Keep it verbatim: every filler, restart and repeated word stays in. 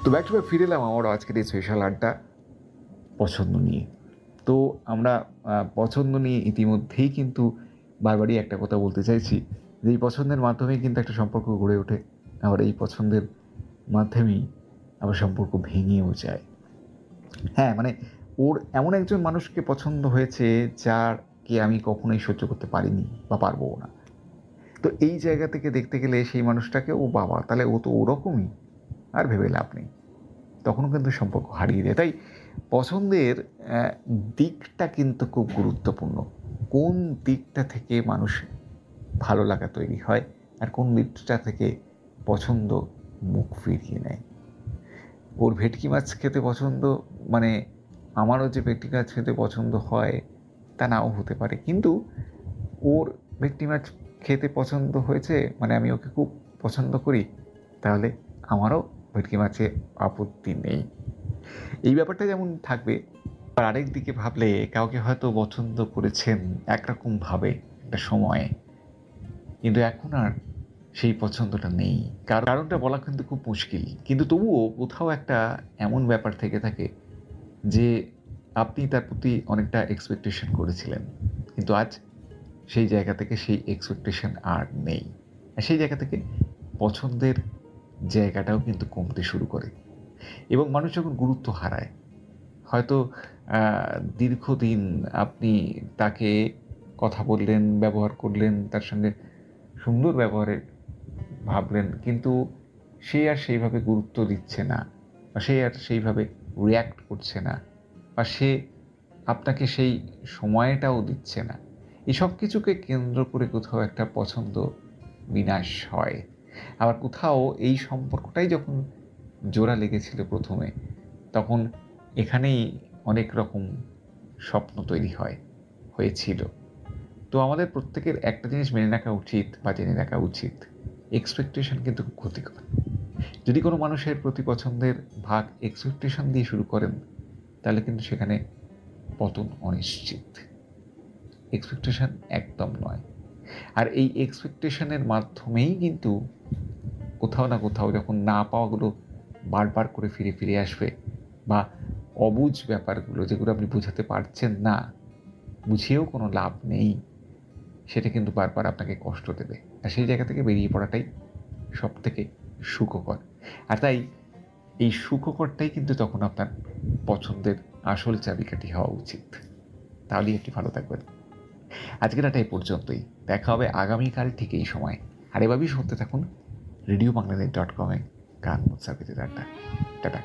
তো back to back ফিরে এলাম আমারও আজকের এই স্পেশাল আড্ডা পছন্দ নিয়ে। তো আমরা পছন্দ নিয়ে ইতিমধ্যেই কিন্তু বারবারই একটা কথা বলতে চাইছি যে এই পছন্দের মাধ্যমেই কিন্তু একটা সম্পর্ক গড়ে ওঠে, আবার এই পছন্দের মাধ্যমেই আবার সম্পর্ক ভেঙেও যায়। হ্যাঁ, মানে ওর এমন একজন মানুষকে পছন্দ হয়েছে যারকে আমি কখনোই সহ্য করতে পারিনি বা পারবও না। তো এই জায়গা থেকে দেখতে গেলে সেই মানুষটাকে ও বাবা তাহলে ও তো ওরকমই, আর ভেবে লাভ নেই, তখনও কিন্তু সম্পর্ক হারিয়ে দেয়। তাই পছন্দের দিকটা কিন্তু খুব গুরুত্বপূর্ণ। কোন দিকটা থেকে মানুষ ভালো লাগা তৈরি হয় আর কোন দিকটা থেকে পছন্দ মুখ ফিরিয়ে নেয়। ওর ভেটকি মাছ খেতে পছন্দ, মানে আমারও যে ভেটকি মাছ খেতে পছন্দ হয় তা নাও হতে পারে, কিন্তু ওর ভেটকি মাছ খেতে পছন্দ হয়েছে মানে আমি ওকে খুব পছন্দ করি, তাহলে আমারও ভেটকি মাছে আপত্তি নেই। এই ব্যাপারটা যেমন থাকবে, আর আরেক দিকে ভাবলে কাউকে হয়তো পছন্দ করেছেন একরকমভাবে একটা সময়ে, কিন্তু এখন আর সেই পছন্দটা নেই। কারণটা বলা কিন্তু খুব মুশকিল, কিন্তু তবুও কোথাও একটা এমন ব্যাপার থেকে থাকে যে আপনি তার প্রতি অনেকটা এক্সপেকটেশন করেছিলেন, কিন্তু আজ সেই জায়গা থেকে সেই এক্সপেকটেশন আর নেই। আর সেই জায়গা থেকে পছন্দের জায়গাটাও কিন্তু কমতে শুরু করে এবং মানুষ যখন গুরুত্ব হারায়, হয়তো দীর্ঘদিন আপনি তাকে কথা বললেন, ব্যবহার করলেন, তার সঙ্গে সুন্দর ব্যবহারে ভাবলেন, কিন্তু সে আর সেইভাবে গুরুত্ব দিচ্ছে না বা সে আর সেইভাবে রিয়্যাক্ট করছে না বা সে আপনাকে সেই সময়টাও দিচ্ছে না, এই সব কিছুকে কেন্দ্র করে কোথাও একটা পছন্দ বিনাশ হয়। আবার কোথাও এই সম্পর্কটাই যখন জোড়া লেগেছিল প্রথমে, তখন এখানেই অনেক রকম স্বপ্ন তৈরি হয় হয়েছিল। তো আমাদের প্রত্যেকের একটা জিনিস মেনে রাখা উচিত বা জেনে রাখা উচিত, এক্সপেকটেশন কিন্তু খুব ক্ষতিকর। যদি কোনো মানুষের প্রতি পছন্দের ভাগ এক্সপেকটেশন দিয়ে শুরু করেন, তাহলে কিন্তু সেখানে পতন অনিশ্চিত। এক্সপেকটেশন একদম নয়। আর এই এক্সপেকটেশনের মাধ্যমেই কিন্তু কোথাও না কোথাও যখন না পাওয়াগুলো বারবার করে ফিরে ফিরে আসবে বা অবুঝ ব্যাপারগুলো যেগুলো আপনি বোঝাতে পারছেন না, বুঝিয়েও কোনো লাভ নেই, সেটা কিন্তু বারবার আপনাকে কষ্ট দেবে। আর সেই জায়গা থেকে বেরিয়ে পড়াটাই সব থেকে সুখকর। আর তাই এই সুখকরটাই কিন্তু তখন আপনার পছন্দের আসল চাবিকাঠি হওয়া উচিত। তাহলেই একটি ভালো থাকবেন। আজকের এটা এই পর্যন্তই। দেখা হবে আগামীকাল ঠিক এই সময়। আর এভাবেই শুনতে থাকুন রেডিও বাংলাদেশ ডট কমে গান মুসাফিরের আড্ডা।